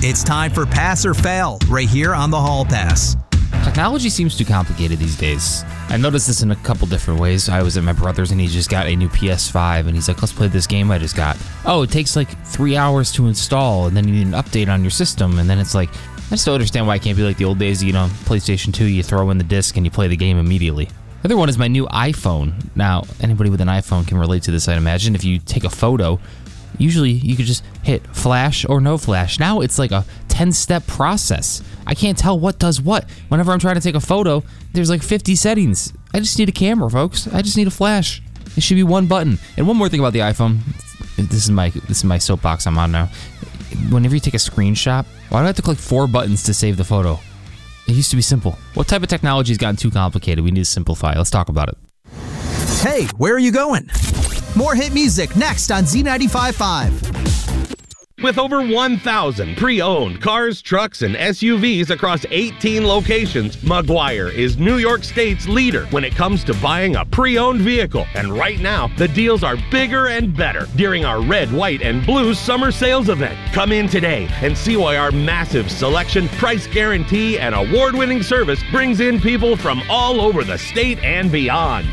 It's time for Pass or Fail, right here on the Hall Pass. Technology seems too complicated these days. I noticed this in a couple different ways. I was at my brother's and he just got a new PS5 and he's like, let's play this game I just got. Oh, it takes like 3 hours to install and then you need an update on your system. And then it's like, I just don't understand why it can't be like the old days, PlayStation 2, you throw in the disc and you play the game immediately. The other one is my new iPhone. Now, anybody with an iPhone can relate to this, I'd imagine. If you take a photo, usually you could just hit flash or no flash. Now it's like a 10-step process. I can't tell what does what. Whenever I'm trying to take a photo, there's like 50 settings. I just need a camera, folks. I just need a flash. It should be one button. And one more thing about the iPhone. This is my soapbox I'm on now. Whenever you take a screenshot, why do I have to click 4 buttons to save the photo? It used to be simple. What type of technology has gotten too complicated? We need to simplify. Let's talk about it. Hey, where are you going? More hit music next on Z95.5. With over 1,000 pre-owned cars, trucks, and SUVs across 18 locations, Maguire is New York State's leader when it comes to buying a pre-owned vehicle. And right now, the deals are bigger and better during our red, white, and blue summer sales event. Come in today and see why our massive selection, price guarantee, and award-winning service brings in people from all over the state and beyond.